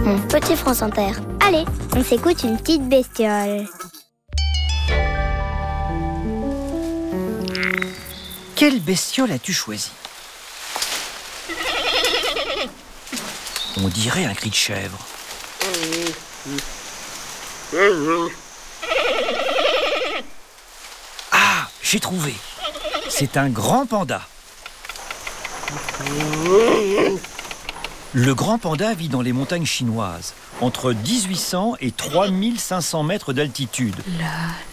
Mon petit France Inter. Allez, on s'écoute une petite bestiole. Quelle bestiole as-tu choisi? On dirait un cri de chèvre. Ah, j'ai trouvé. C'est un grand panda. Le grand panda vit dans les montagnes chinoises, entre 1800 et 3500 mètres d'altitude.